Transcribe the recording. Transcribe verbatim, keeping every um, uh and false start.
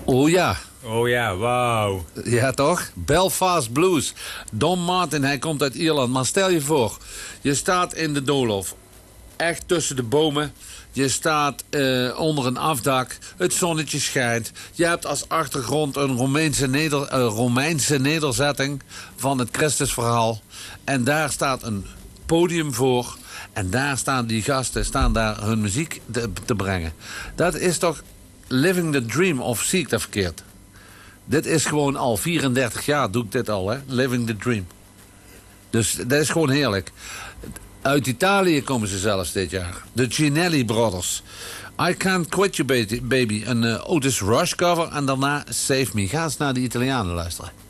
Oh ja. Oh ja, wauw. Ja, toch? Belfast Blues. Don Martin, hij komt uit Ierland. Maar stel je voor, je staat in de doolhof. Echt tussen de bomen. Je staat uh, onder een afdak. Het zonnetje schijnt. Je hebt als achtergrond een Romeinse, neder, uh, Romeinse nederzetting van het Christusverhaal. En daar staat een podium voor. En daar staan die gasten staan daar hun muziek te, te brengen. Dat is toch living the dream, of zie ik dat verkeerd? Dit is gewoon al vierendertig jaar doe ik dit al, hè? Living the dream. Dus dat is gewoon heerlijk. Uit Italië komen ze zelfs dit jaar. De Ginelli Brothers. I Can't Quit You Baby. Een uh, Otis Rush cover. En daarna Save Me. Ga eens naar de Italianen luisteren.